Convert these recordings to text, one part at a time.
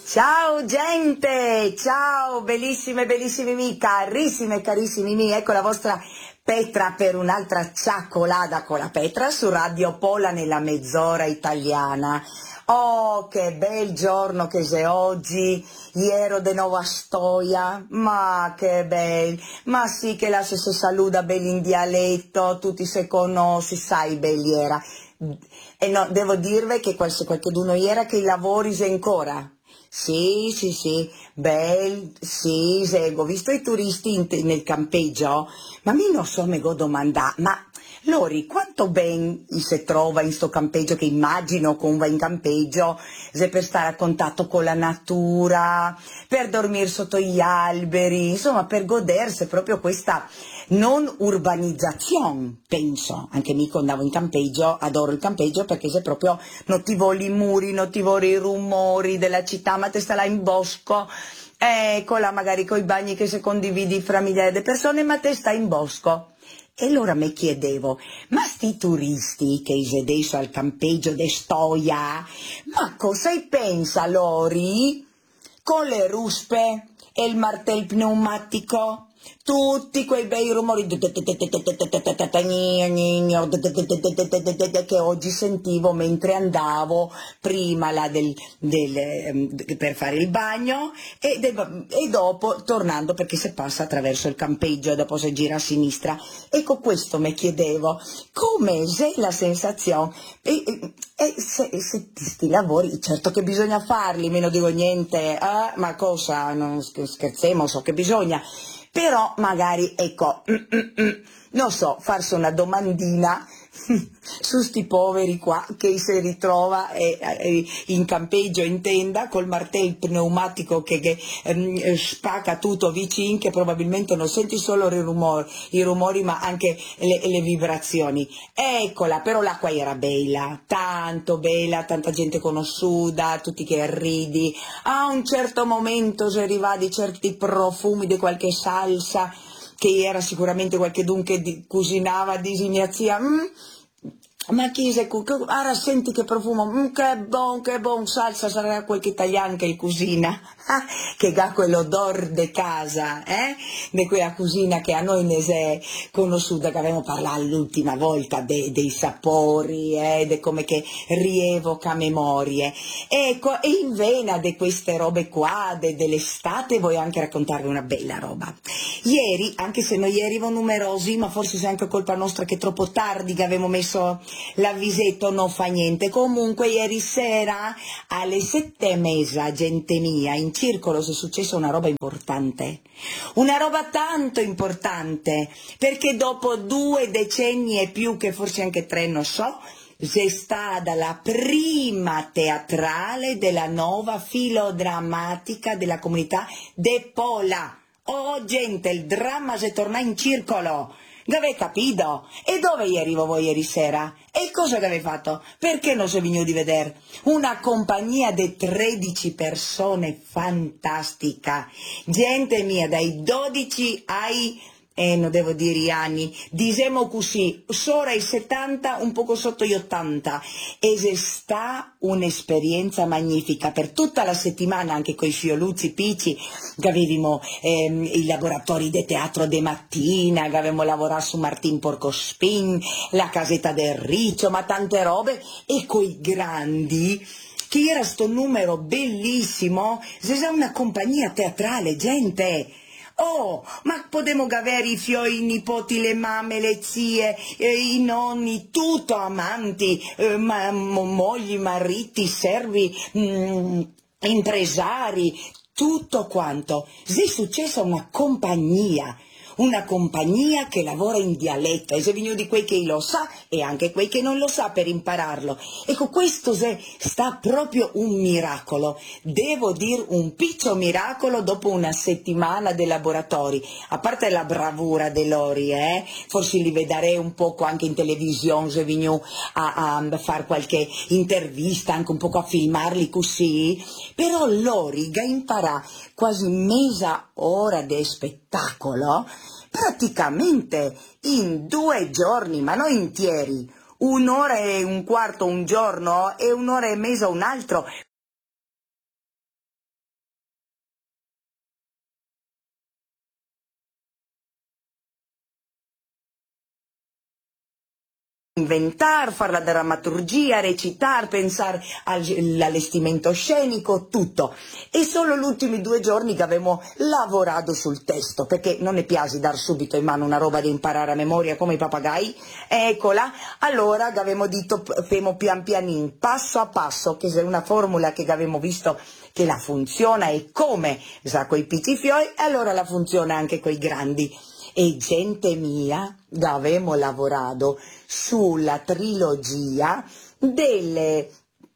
Ciao gente, ciao bellissime, bellissimi miei, carissime e carissimi miei, ecco la vostra Petra per un'altra ciaccolata con la Petra su Radio Pola nella mezz'ora italiana. Oh, che bel giorno che c'è oggi, ieri di nuovo a Stoia, ma che bel, ma sì che la se saluta belli in dialetto, tutti se conosci, sai belli era. E no, devo dirvi che se qualcuno era che i lavori se ancora. Sì, sì, sì, sì, seguo, visto i turisti nel campeggio, ma mi non so, me go domanda, ma Lori, quanto ben si trova in sto campeggio, che immagino come va in campeggio, se per stare a contatto con la natura, per dormire sotto gli alberi, insomma, per godersi proprio questa non urbanizzazione, penso, anche mi andavo in campeggio, adoro il campeggio perché se proprio non ti voli i muri, non ti voli i rumori della città, ma te sta là in bosco, eccola magari coi bagni che se condividi fra migliaia di persone, ma te sta in bosco. E allora mi chiedevo, ma sti turisti che adesso al campeggio de Stoia, ma cosa pensa Lori? Con le ruspe e il martello pneumatico? Tutti quei bei rumori che oggi sentivo mentre andavo prima là per fare il bagno e dopo tornando perché si passa attraverso il campeggio e dopo si gira a sinistra. Ecco, questo mi chiedevo, come c'è la sensazione? Se sti lavori, certo che bisogna farli, meno dico niente, ma cosa, non scherziamo, so che bisogna. Però magari, ecco, non so, farsi una domandina su sti poveri qua che si ritrova in campeggio, in tenda, col martello pneumatico che spacca tutto vicino, che probabilmente non senti solo i rumori ma anche le vibrazioni. Eccola, però l'acqua era bella, tanto bella, tanta gente conosciuta, tutti che ridi. A un certo momento si arriva di certi profumi di qualche salsa, che era sicuramente qualche che cucinava di mia zia. Ma chi se ora senti che profumo, che buon, salsa, sarà qualche italiano che cucina, che ha quell'odor de casa, di quella cucina che a noi ne si è conosciuta, che avevamo parlato l'ultima volta dei sapori, di come che rievoca memorie. Ecco, e in vena di queste robe qua, dell'estate, voglio anche raccontarvi una bella roba. Ieri, anche se noi erano numerosi, ma forse è anche colpa nostra che troppo tardi che avevamo messo l'avvisetto, non fa niente. Comunque ieri sera alle 7:30, gente mia, in circolo si è successa una roba importante, una roba tanto importante, perché dopo 2 decenni e più, che forse anche 3, non so, c'è stata la prima teatrale della nuova filodrammatica della comunità de Pola. Oh gente, il dramma si torna in circolo. Dove capito? E dove ieri voi ieri sera? E cosa che avete fatto? Perché non sei venuto di vedere? Una compagnia di 13 persone fantastica. Gente mia, dai 12 ai non devo dire gli anni, diciamo così, sopra i 70, un poco sotto gli 80, e se sta un'esperienza magnifica per tutta la settimana, anche con i fioluzzi picci, che avevamo i laboratori di teatro de mattina, che avevamo lavorato su Martin Porcospin, la casetta del Riccio, ma tante robe, e coi grandi, che era sto numero bellissimo, se c'è una compagnia teatrale, gente. Oh, ma potremmo avere i fioi, i nipoti, le mamme, le zie, i nonni, tutto amanti, mogli, mariti, servi, impresari, tutto quanto. Se è successa una compagnia che lavora in dialetto, e se vigno di quei che lo sa e anche quei che non lo sa per impararlo. Ecco, questo sta proprio un miracolo, devo dire un piccolo miracolo dopo una settimana di laboratori, a parte la bravura dei Lori, forse li vedrei un poco anche in televisione, se vigno a fare qualche intervista, anche un poco a filmarli così, però Lori ga imparà quasi mezza ora di spettacolo, praticamente in 2 giorni, ma non intieri, 1 ora e 1/4 un giorno e 1 ora e mezza un altro. inventar, fare la drammaturgia, recitar, pensare all'allestimento scenico, tutto. E solo gli ultimi 2 giorni che abbiamo lavorato sul testo, perché non ne piace dar subito in mano una roba da imparare a memoria come i papagai, eccola, allora che abbiamo detto, femo pian pianin, passo a passo, che è una formula che abbiamo visto che la funziona e come sa coi piccoli fioi, e allora la funziona anche coi grandi. E gente mia, avevamo lavorato sulla trilogia delle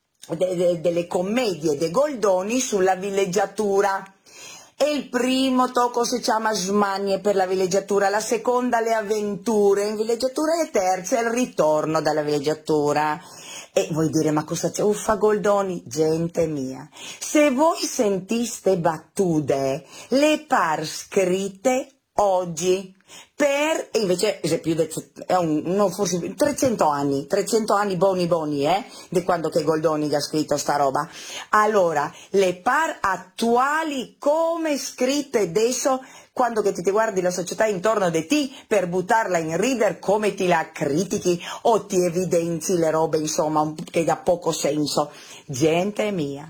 commedie de Goldoni sulla villeggiatura. E il primo tocco si chiama Smanie per la villeggiatura, la seconda Le avventure in villeggiatura e terza il ritorno dalla villeggiatura. E voi dire, ma cosa c'è? Uffa Goldoni, gente mia, se voi sentiste battute, le par scritte oggi, e invece è più non forse 300 anni boni di quando che Goldoni ha scritto sta roba. Allora, le par attuali come scritte adesso, quando che ti guardi la società intorno di te per buttarla in reader, come ti la critichi o ti evidenzi le robe, insomma, che da poco senso. Gente mia,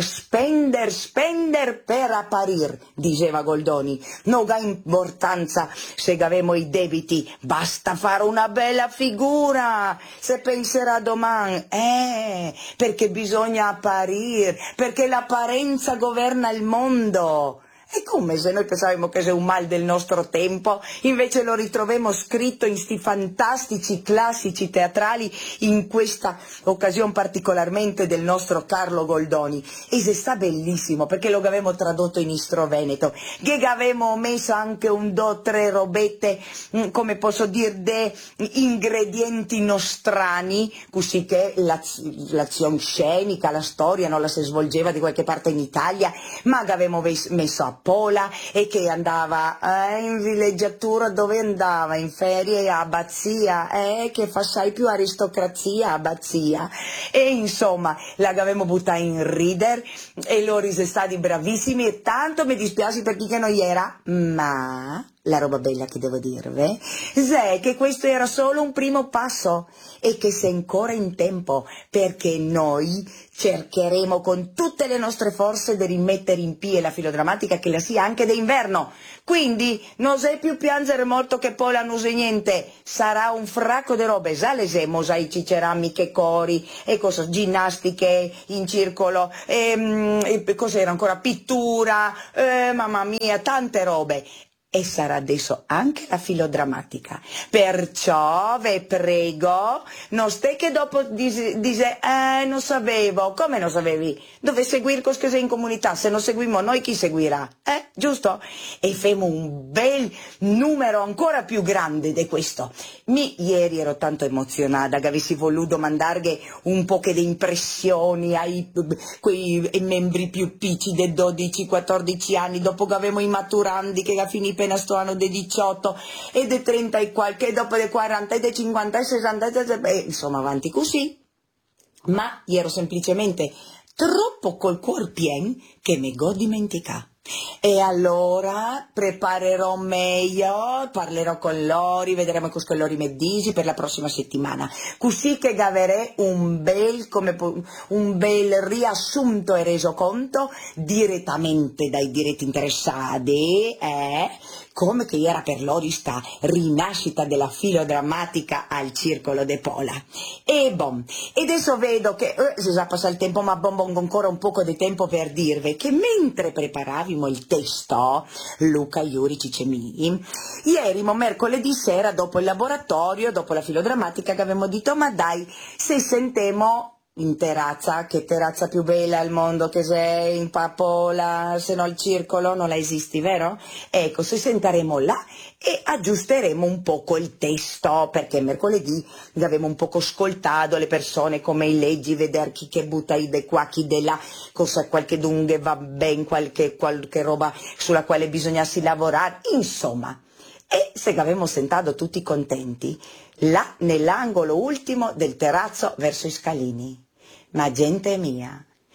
spender per apparir, diceva Goldoni, non ha importanza se avemo i debiti, basta fare una bella figura, se penserà domani, perché bisogna apparire, perché l'apparenza governa il mondo. È come se noi pensavamo che sia un mal del nostro tempo, invece lo ritroviamo scritto in sti fantastici classici teatrali, in questa occasione particolarmente del nostro Carlo Goldoni. E se sta bellissimo, perché lo avevamo tradotto in istro-veneto, che avevamo messo anche un 2-3 robette, come posso dire, de ingredienti nostrani, così che l'azione scenica, la storia non la si svolgeva di qualche parte in Italia, ma che avevamo messo a Pola e che andava in villeggiatura, dove andava in ferie a Abbazia, che fa sai più aristocrazia Abbazia, e insomma la avevamo buttata in reader e loro sono stati bravissimi e tanto mi dispiace per chi che non era, ma la roba bella che devo dirvi è che questo era solo un primo passo e che sei ancora in tempo, perché noi cercheremo con tutte le nostre forze di rimettere in piedi la filodrammatica che la sia anche d'inverno. Quindi non sei più piangere molto che poi non c'è niente, sarà un fracco di robe, salese, mosaici, ceramiche, cori e cosa, ginnastiche in circolo, e cos'era ancora, pittura, mamma mia, tante robe. E sarà adesso anche la filodrammatica. Perciò vi prego, non stai che dopo dice non sapevo. Come non sapevi? Dove seguire così in comunità? Se non seguimo noi, chi seguirà? Giusto? E femo un bel numero ancora più grande di questo. Ieri ero tanto emozionata che avessi voluto mandargli un po' di impressioni ai quei membri più piccoli dei 12-14 anni, dopo che avevamo i maturandi che finì appena sto anno dei 18 e dei 30 e qualche, e dopo dei 40 e dei 50 e 60 e insomma avanti così. Ma io ero semplicemente troppo col cuor pieno che mi go dimenticare. E allora preparerò meglio, parlerò con loro, vedremo con loro medisi per la prossima settimana, così che avrei un bel riassunto e resoconto direttamente dai diretti interessati, come che era per loro sta rinascita della filodrammatica al Circolo de Pola. E adesso vedo che si sa passa il tempo, ma ancora un poco di tempo per dirvi che mentre preparavimo il testo, Luca, Iuri, Cicemi, ieri mercoledì sera dopo il laboratorio, dopo la filodrammatica, che avevamo detto ma dai, se sentiamo in terrazza, che terrazza più bella al mondo che sei, in Papola, se no il circolo non la esisti, vero? Ecco, se sentaremo là e aggiusteremo un poco il testo, perché mercoledì abbiamo un poco ascoltato le persone come i leggi, vedere chi che butta i de qua, chi de là, cosa qualche dunque va ben, qualche roba sulla quale bisognasse lavorare, insomma. E se avevamo sentato tutti contenti, là nell'angolo ultimo del terrazzo verso i scalini. Ma gente mia,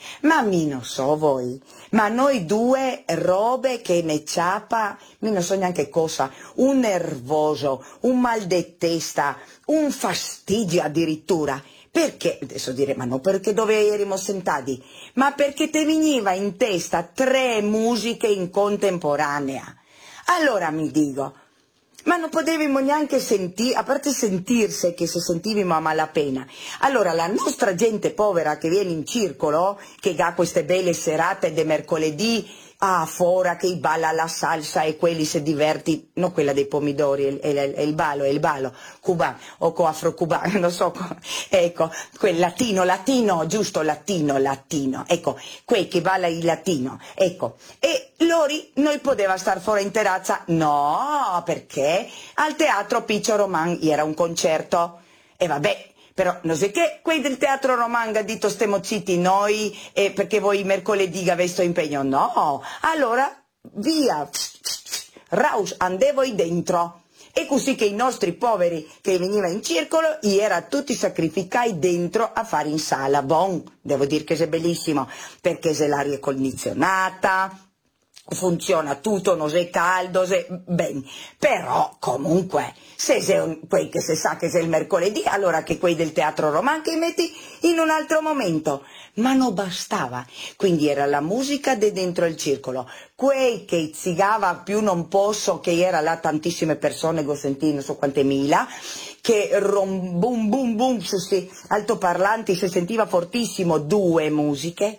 Ma mi non so voi, ma noi due robe che ne ciapa, mi non so neanche cosa, un nervoso, un mal di testa, un fastidio addirittura. Perché? Adesso dire, ma non perché dove erimo sentati, ma perché te veniva in testa 3 musiche in contemporanea. Allora mi dico, ma non potevamo neanche sentire, a parte sentirsi che se sentivamo a malapena. Allora la nostra gente povera che viene in circolo, che ha queste belle serate di mercoledì, fora che balla la salsa e quelli si diverti, non quella dei pomidori, è il ballo, cubano o afro-cubano, non so, ecco, quel latino, giusto, latino, ecco, quei che balla il latino, ecco, e noi poteva star fuori in terrazza, no, perché al teatro Piccio Roman era un concerto, e vabbè, però non so che quei del teatro Romanga dito stiamo zitti noi perché voi mercoledì aveste impegno, no, allora via, raus, andevoi dentro. E così che i nostri poveri che veniva in circolo, era tutti sacrificati dentro a fare in sala, bon, devo dire che è bellissimo, perché c'è l'aria condizionata, funziona tutto, non è caldo, ben, però comunque se sei quei che si sa che sei il mercoledì, allora che quei del teatro Roman che metti in un altro momento, ma non bastava, quindi era la musica di dentro il circolo, quei che zigava più non posso, che era là tantissime persone, go sentì non so quante mila, che boom boom boom su sti altoparlanti si sentiva fortissimo 2 musiche.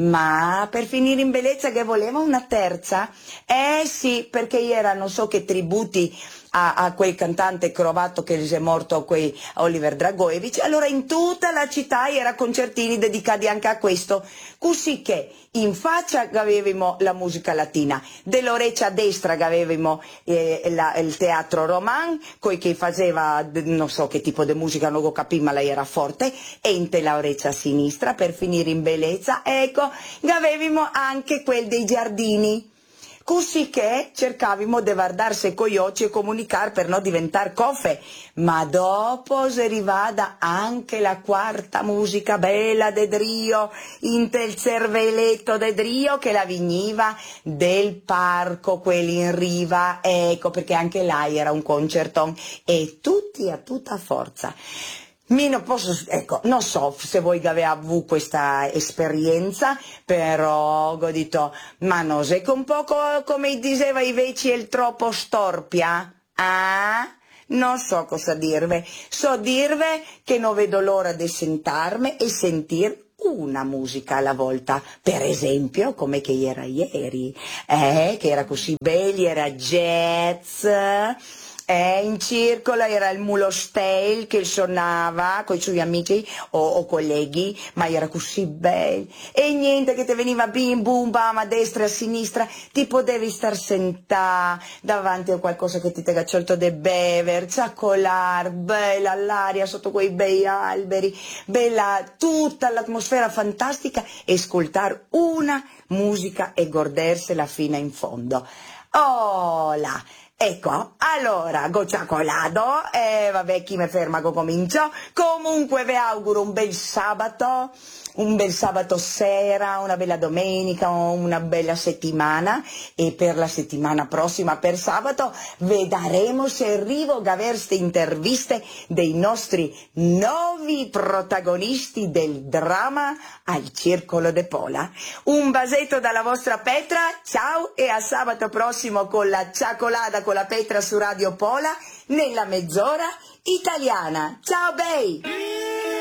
Ma per finire in bellezza che voleva una terza? Sì, perché era non so che tributi a quel cantante croato che è morto, Oliver Dragojevic, allora in tutta la città era concertini dedicati anche a questo, così che in faccia avevamo la musica latina, dell'orecchia destra avevamo il teatro Roman, coi che faceva non so che tipo di musica, non lo capì ma lei era forte, e in te la orecchia sinistra, per finire in bellezza, ecco, avevamo anche quel dei giardini. Così che cercavamo di guardarsi coi occhi e comunicare per non diventare coffe, ma dopo si rivada anche la quarta musica bella de Drio, in tel cervelletto de Drio che la veniva del parco, quelli in riva, ecco perché anche là era un concerton e tutti a tutta forza. Mi non posso, ecco, non so se voi avete avuto questa esperienza, però ho detto, ma non è che un po' come diceva i vecchi il troppo storpia? Ah? Non so cosa dirvi, so dirvi che non vedo l'ora di sentarmi e sentir una musica alla volta, per esempio come che era ieri, che era così belli, era jazz. In circolo era il Mulo Steil che suonava con i suoi amici o colleghi, ma era così bello. E niente che ti veniva bim bum bam a destra e a sinistra, ti potevi star sentà davanti a qualcosa che ti tega certo de bever, ciaccolar, bella l'aria sotto quei bei alberi, bella tutta l'atmosfera fantastica e ascoltare una musica e godersela fino in fondo. Oh là! Ecco, allora, go cioccolado, vabbè, chi mi ferma che comincio, comunque vi auguro un bel sabato sera, una bella domenica, una bella settimana e per la settimana prossima, per sabato, vedremo se arrivo a avere queste interviste dei nostri nuovi protagonisti del dramma al Circolo de Pola. Un basetto dalla vostra Petra, ciao e a sabato prossimo con la cioccolata con la Petra su Radio Pola nella mezz'ora italiana. Ciao bei!